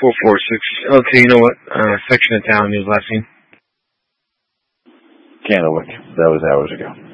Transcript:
446. Okay, you know what? Section of town he was last seen? Candlewick. That was hours ago.